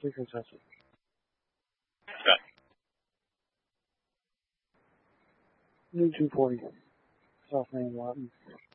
Take your test. Okay. New 240. South Main Latin.